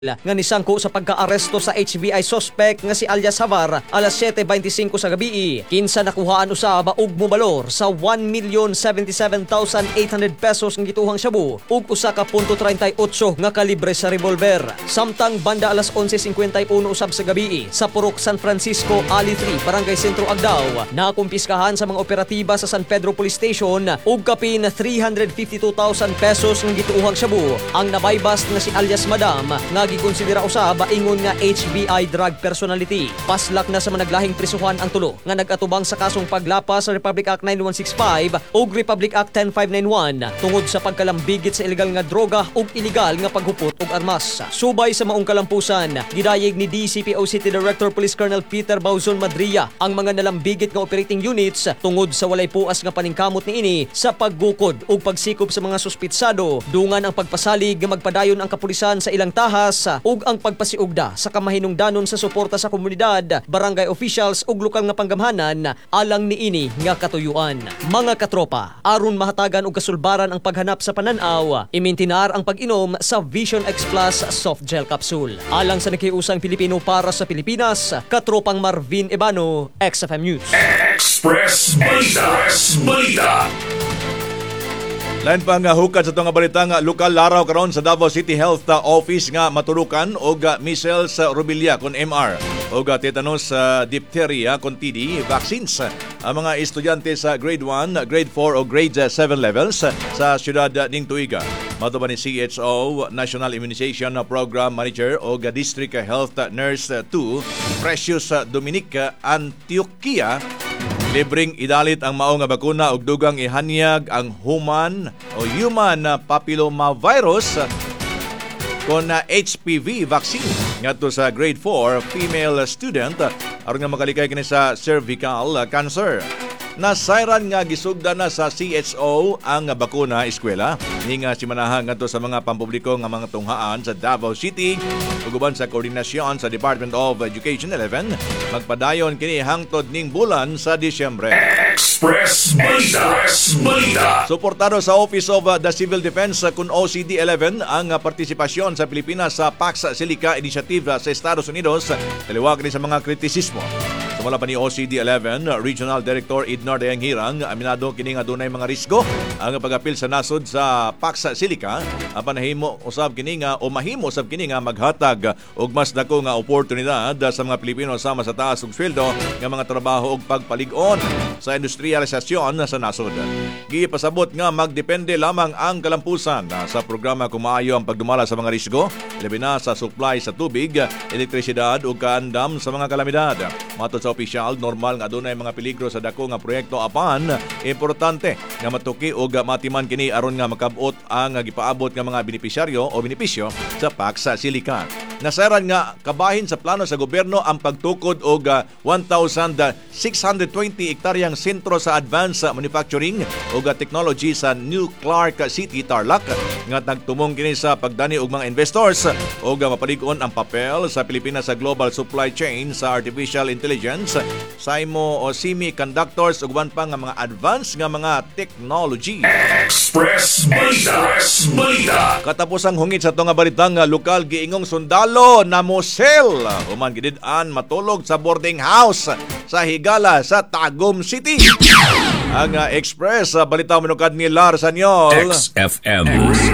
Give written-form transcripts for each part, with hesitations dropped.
nga nisangko sa pagkaaresto sa HBI suspect nga si alias Havar alas 7:25 sa gabi. Kinsa nakuhaan usab og mobalor sa 1,077,800 pesos ng gituhang shabu ug usa ka .38 nga kalibre sa revolver. Samtang banda alas 11:51 usab sa gabi sa Purok San Francisco, Ali 3, Barangay Sentro, Agdao, nakumpiskahan sa mga operatiba sa San Pedro Police Station og kapin 352,000 pesos ng gituhang shabu. Ang nabaybas nga si alias Madam nga gikonsidera usab ingon nga HBI drug personality. Paslak na sa managlahing prisuhan ang tulo nga nagatubang sa kasong paglapas sa Republic Act 9165 ug Republic Act 10591 tungod sa pagkalambigit sa ilegal nga droga ug ilegal nga paghupot og armas. Subay sa maong kalampusan, gidayeg ni DCPO City Director Police Colonel Peter Bauzon Madria ang mga nalambigit nga operating units tungod sa walay puas nga paningkamot niini sa paggukod ug pagsikop sa mga suspitsado, dungan ang pagpasalig nga magpadayon ang kapulisan sa ilang tahas ug ang pagpasiugda sa kamahinungdanon sa suporta sa komunidad, barangay officials ug lokal nga panggamhanan alang niini nga katuyuan. Mga katropa, aron mahatagan og kasulbaran ang paghanap sa pananaw, imintinar ang pag-inom sa Vision X Plus soft gel capsule. Alang sa nakiusang Pilipino para sa Pilipinas, katropang Marvin Ebano, XFM News. Express Balita. Lain pa nga hukad sa itong balita nga lokal laraw karon sa Davao City Health Office nga matulukan og measles rubella kon MR og tetanus diphtheria kon TD vaccines ang mga estudyante sa grade 1, grade 4 o grade 7 levels sa siyudad ning tuiga. Matuban ni CHO National Immunization Program Manager o District Health Nurse 2 Precious Dominic Antioquia, libreng idalit ang mao nga bakuna ug dugang ihanyag ang human papillomavirus kon HPV vaccine ngadto sa grade 4 female student aron nga makalikay kini sa cervical cancer. Nasayran nga gisugda na sa CHO ang bakuna eskwela ning simanahan ngadto sa mga pampubliko nga mga tunghaan sa Davao City ug uban sa koordinasyon sa Department of Education 11 magpadayon kini hangtod ning bulan sa Disyembre. Express Balita. Suportado sa Office of the Civil Defense kun OCD 11 ang partisipasyon sa Pilipinas sa Pax Silica Initiative sa Estados Unidos taliwag ni sa mga kritisismo. Sumala pa ni OCD 11 Regional Director Idnar Dayanghirang, aminado kini nga dunay mga risgo ang pag-apil sa nasod sa Pax Silica apan mahimo usab kini nga maghatag og mas dako nga oportunidad sa mga Pilipino sama sa taas og sweldo nga mga trabaho ug pagpalig-on sa industrialisasyon sa nasod. Gipasabot nga magdepende lamang ang kalampusan sa programa kung maayo ang pagdumala sa mga risgo, labi na sa supply sa tubig, elektrisidad ug kaandam sa mga kalamidad. Matod sa opisyal, normal nga adunay mga peligro sa dako nga proyekto apan importante nga matuki og matiman kini aron nga makabot ang gipaabot nga mga benepisyo sa Pax Silica. Nasaran nga kabahin sa plano sa gobyerno ang pagtukod og 1,620 hektaryang sentro sa advanced manufacturing ug technology sa New Clark City, Tarlac nga nagtumong kini sa pagdani og mga investors ug mapalig-on ang papel sa Pilipinas sa global supply chain sa artificial intelligence, SIMO o semiconductors ug uban pa nga mga advanced nga mga technology. Express Balita. Katapos ang hungit sa itong balitang lokal giingong sundalo na mosel human gidid-an matulog sa boarding house sa Higala sa Tagum City. Ang Express balita manukad ni Lar Sanyol. XFM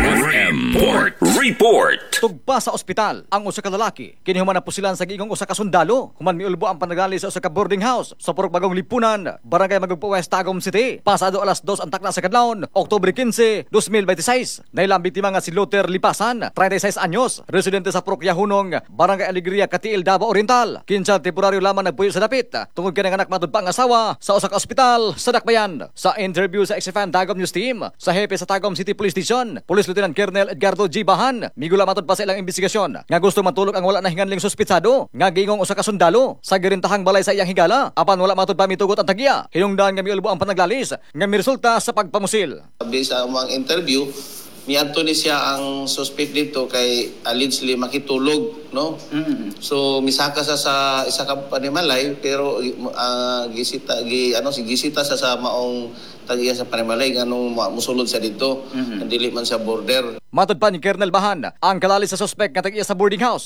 Report. Tugpa sa ospital ang usa ka lalaki. Kini human na pusilan sa giingong usa ka sundalo. Human miulbo ang panagali sa usa ka boarding house sa Purok Bagong Lipunan, Barangay Magugpo West, Tagum City. Pasado alas 2 ang takna sa kadlawon, Oktubre 15, 2026. Nailang biktima nga si Luther Lipasan, 36 anyos, residente sa Purok Yahunong, Barangay Alegria, Katiil, Davao Oriental. Kinsa temporaryo lamang nagpuyo sa dapit tungod kay anak matud pa ang asawa sa usa ka ospital sa Dakbayan. Sa interview sa XFM Tagum News Team, sa hepe sa Tagum City Police Station, Police Lieutenant Colonel Edgardo G. Bahan, migula matud pa sa ilang investigasyon nga gusto matulog ang wala na hinganling suspitsado nga giingong usa ka sundalo sa girintahang balay sa iyang higala apan wala matud pa mitugot ang tagya. Hinungdan nga miulbo ang panaglalis nga miresulta sa pagpamusil. Based sa mga interview, miadto ni siya ang suspect dito kay allegedly makitulog, no? So misaka sa isa ka panimalay pero gisita sa maong tagiya sa Panimalay nganong musulod sa dito. Dili man sa border. Matod pa ni Colonel Bahan, ang kalali sa suspect nga tag-iya sa boarding house